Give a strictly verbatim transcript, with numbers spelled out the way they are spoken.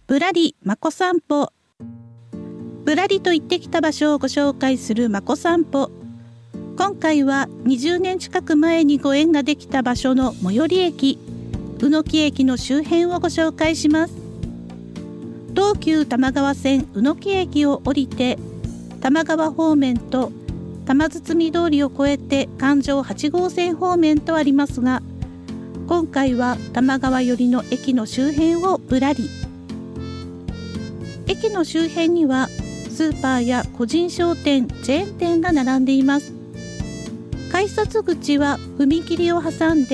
ぶらりまこ散歩。ぶらりと行ってきた場所をご紹介するまこ散歩。今回はにじゅうねん近く前にご縁ができた場所の最寄り駅、宇野木駅の周辺をご紹介します。東急多摩川線宇野木駅を降りて、多摩川方面と玉堤通りを越えて環状はち号線方面とありますが、今回は多摩川寄りの駅の周辺をぶらり。駅の周辺にはスーパーや個人商店、チェーン店が並んでいます。改札口は踏切を挟んで